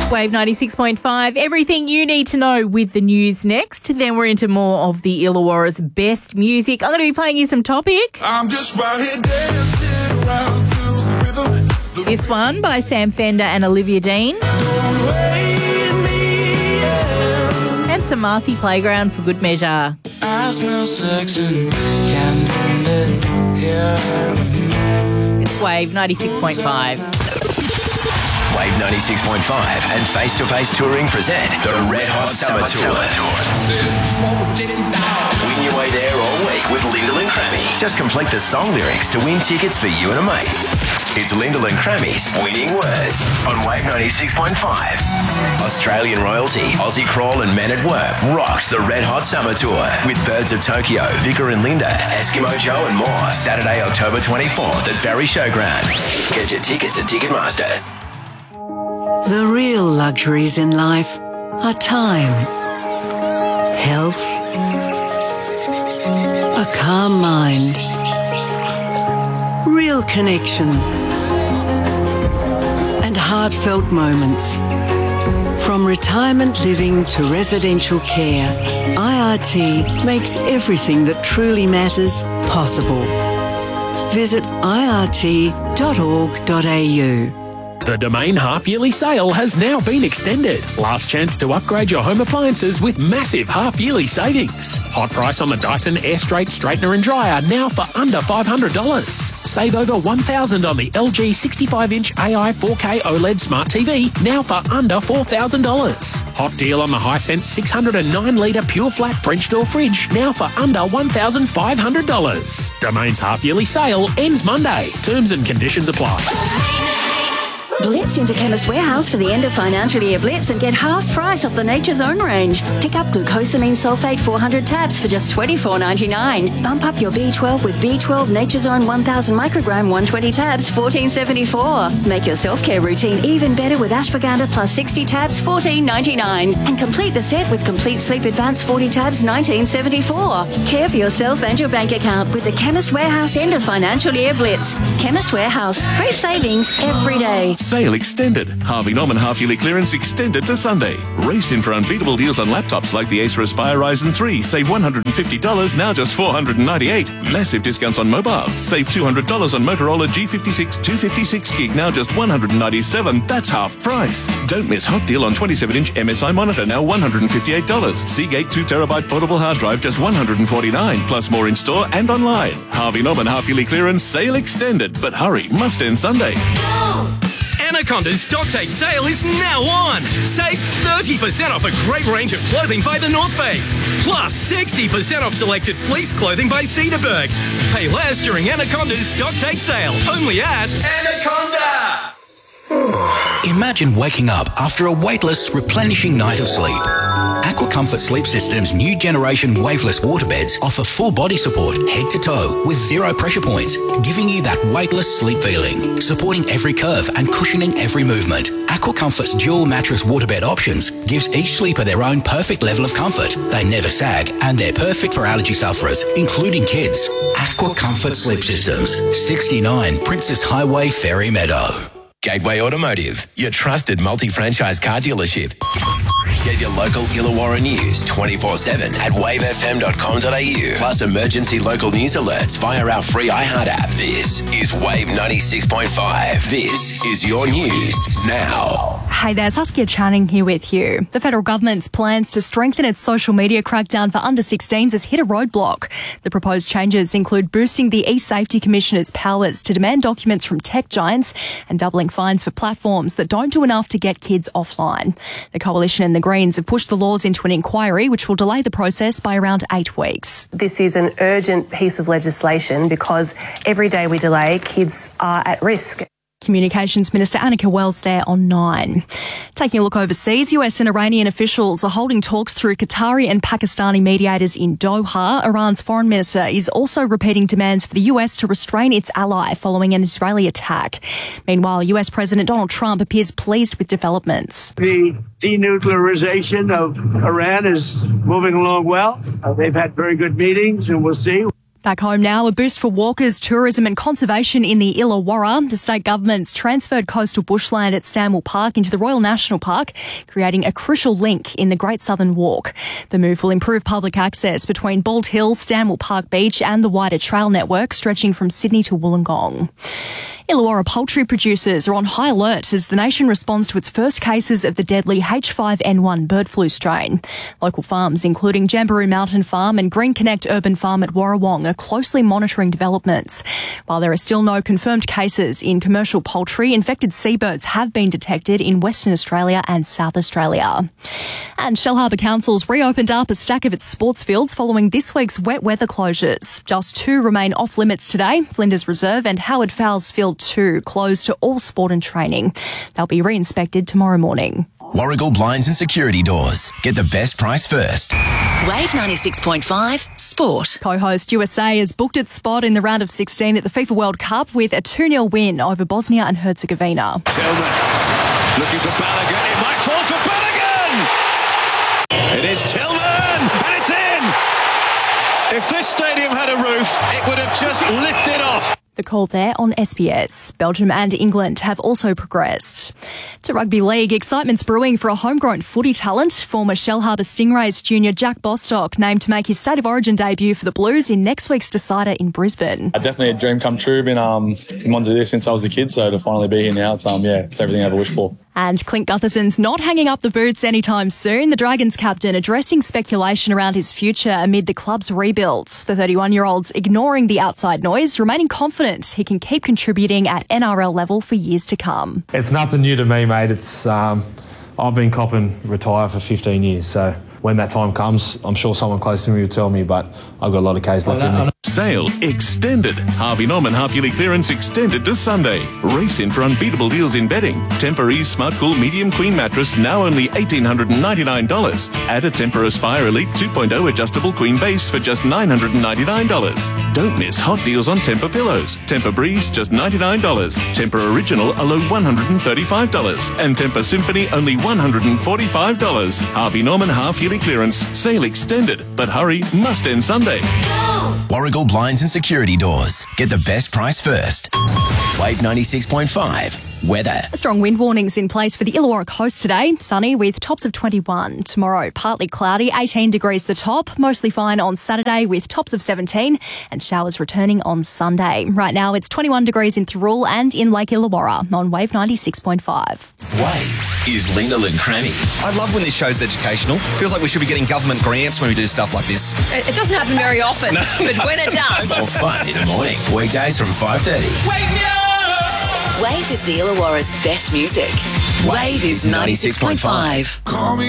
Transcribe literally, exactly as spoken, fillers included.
Wave ninety-six point five, everything you need to know with the news next. Then we're into more of the Illawarra's best music. I'm going to be playing you some Topic. I'm just right here dancing around to the rhythm. The This one by Sam Fender and Olivia Dean. Don't weigh me out. And some Marcy Playground for good measure. I smell sex and candlelit here. It's Wave ninety-six point five. Wave ninety-six point five and Face to Face Touring present the Red Hot Summer Tour. Win your way there all week with Lyndall and Crammy. Just complete the song lyrics to win tickets for you and a mate. It's Lyndall and Crammy's Winning Words on Wave ninety-six point five. Australian royalty, Aussie Crawl and Men at Work rocks the Red Hot Summer Tour with Birds of Tokyo, Vicar and Linda, Eskimo Joe and more. Saturday, October twenty-fourth at Barry Showground. Get your tickets at Ticketmaster. The real luxuries in life are time, health, a calm mind, real connection, and heartfelt moments. From retirement living to residential care, I R T makes everything that truly matters possible. Visit I R T dot org dot A U. The Domain half-yearly sale has now been extended. Last chance to upgrade your home appliances with massive half-yearly savings. Hot price on the Dyson Airstraight Straightener and Dryer now for under five hundred dollars. Save over one thousand dollars on the L G sixty-five inch A I four K OLED Smart T V now for under four thousand dollars. Hot deal on the Hisense six hundred nine litre Pure Flat French door fridge now for under one thousand five hundred dollars. Domain's half-yearly sale ends Monday. Terms and conditions apply. Blitz into Chemist Warehouse for the end of financial year Blitz and get half price off the Nature's Own range. Pick up glucosamine sulfate four hundred tabs for just twenty-four ninety-nine. Bump up your B twelve with B twelve Nature's Own one thousand microgram one hundred twenty tabs, fourteen seventy-four. Make your self-care routine even better with ashwagandha plus sixty tabs, fourteen ninety-nine. And complete the set with Complete Sleep Advance forty tabs, nineteen seventy-four. Care for yourself and your bank account with the Chemist Warehouse end of financial year Blitz. Chemist Warehouse. Great savings every day. Sale extended. Harvey Norman half-yearly clearance extended to Sunday. Race in for unbeatable deals on laptops like the Acer Aspire Ryzen three. Save one hundred fifty dollars, now just four hundred ninety-eight dollars. Massive discounts on mobiles. Save two hundred dollars on Motorola G fifty-six two fifty-six gig, now just one hundred ninety-seven dollars. That's half price. Don't miss hot deal on twenty-seven inch M S I monitor, now one hundred fifty-eight dollars. Seagate two terabyte portable hard drive, just one hundred forty-nine dollars. Plus more in store and online. Harvey Norman half-yearly clearance sale extended. But hurry, must end Sunday. Anaconda's stock take sale is now on. Save thirty percent off a great range of clothing by The North Face. Plus sixty percent off selected fleece clothing by Cedarburg. Pay less during Anaconda's stock take sale. Only at Anaconda. Imagine waking up after a weightless, replenishing night of sleep. Aqua Comfort Sleep System's new generation waveless waterbeds offer full body support head to toe with zero pressure points, giving you that weightless sleep feeling, supporting every curve and cushioning every movement. Aqua Comfort's dual mattress waterbed options gives each sleeper their own perfect level of comfort. They never sag and they're perfect for allergy sufferers, including kids. Aqua Comfort Sleep Systems, sixty-nine Princess Highway, Ferry Meadow. Gateway Automotive, your trusted multi-franchise car dealership. Get your local Illawarra news twenty-four seven at wave f m dot com dot a u. Plus emergency local news alerts via our free iHeart app. This is Wave ninety-six point five. This is your news now. Hey there, Saskia Channing here with you. The federal government's plans to strengthen its social media crackdown for under sixteens has hit a roadblock. The proposed changes include boosting the e-Safety Commissioner's powers to demand documents from tech giants and doubling fines for platforms that don't do enough to get kids offline. The Coalition and the Greens have pushed the laws into an inquiry which will delay the process by around eight weeks. This is an urgent piece of legislation because every day we delay, kids are at risk. Communications Minister Annika Wells there on nine. Taking a look overseas, U S and Iranian officials are holding talks through Qatari and Pakistani mediators in Doha. Iran's foreign minister is also repeating demands for the U S to restrain its ally following an Israeli attack. Meanwhile, U S President Donald Trump appears pleased with developments. The denuclearization of Iran is moving along well. Uh, they've had very good meetings, and we'll see. Back home now, a boost for walkers, tourism and conservation in the Illawarra. The state government's transferred coastal bushland at Stanwell Park into the Royal National Park, creating a crucial link in the Great Southern Walk. The move will improve public access between Bald Hill, Stanwell Park Beach and the wider trail network stretching from Sydney to Wollongong. Illawarra poultry producers are on high alert as the nation responds to its first cases of the deadly H five N one bird flu strain. Local farms, including Jamboree Mountain Farm and Green Connect Urban Farm at Warrawong, are closely monitoring developments. While there are still no confirmed cases in commercial poultry, infected seabirds have been detected in Western Australia and South Australia. And Shellharbour Council's reopened up a stack of its sports fields following this week's wet weather closures. Just two remain off limits today. Flinders Reserve and Howard Fowles Field two closed to all sport and training. They'll be re-inspected tomorrow morning. Warragul Blinds and Security Doors. Get the best price first. Wave ninety-six point five Sport. Co-host U S A has booked its spot in the round of sixteen at the FIFA World Cup with a two nil win over Bosnia and Herzegovina. Tillman looking for Balogun. It might fall for Balogun! It is Tillman! And it's in! If this stadium had a roof, it would have just lifted off. The call there on S B S. Belgium and England have also progressed. To rugby league, excitement's brewing for a homegrown footy talent. Former Shellharbour Stingrays junior Jack Bostock named to make his State of Origin debut for the Blues in next week's decider in Brisbane. Definitely a dream come true. Been um been wanting to do this since I was a kid, so to finally be here now, it's um yeah, it's everything I ever wished for. And Clint Gutherson's not hanging up the boots anytime soon. The Dragons captain addressing speculation around his future amid the club's rebuild. The thirty-one-year-old's ignoring the outside noise, remaining confident he can keep contributing at N R L level for years to come. It's nothing new to me, mate. It's um, I've been copping retire for fifteen years, so when that time comes, I'm sure someone close to me will tell me, but I've got a lot of K's left in me. Sale extended. Harvey Norman half-yearly clearance extended to Sunday. Race in for unbeatable deals in bedding. Temporary Smart Cool Medium Queen Mattress now only one thousand eight hundred ninety-nine dollars. Add a Tempur Aspire Elite two point oh adjustable queen base for just nine hundred ninety-nine dollars. Don't miss hot deals on Tempur pillows. Tempur Breeze just ninety-nine dollars. Tempur Original alone one hundred thirty-five dollars. And Tempur Symphony only one hundred forty-five dollars. Harvey Norman half-yearly clearance. Sale extended. But hurry, must end Sunday. Warragul Blinds and Security Doors. Get the best price first. Wave ninety-six point five. Weather. Strong wind warnings in place for the Illawarra coast today. Sunny with tops of twenty-one. Tomorrow, partly cloudy, eighteen degrees the top. Mostly fine on Saturday with tops of seventeen. And showers returning on Sunday. Right now, it's twenty-one degrees in Thirroul and in Lake Illawarra on Wave ninety-six point five. Wave is Lyndall and Cranny. I love when this show's educational. Feels like we should be getting government grants when we do stuff like this. It, it doesn't happen very often, no. But when it does... More fun in the morning. Weekdays from five thirty. Wake me up! Wave is the Illawarra's best music. Wave is ninety-six point five. Call me